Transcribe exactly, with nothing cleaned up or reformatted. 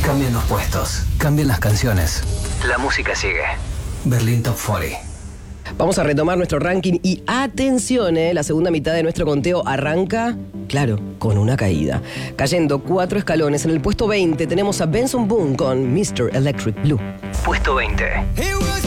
Cambian los puestos, cambian las canciones. La música sigue. Berlín Top cuarenta. Vamos a retomar nuestro ranking y atención, ¿eh? La segunda mitad de nuestro conteo arranca, claro, con una caída. Cayendo cuatro escalones. En el puesto veinte tenemos a Benson Boone con mister Electric Blue. Puesto veinte.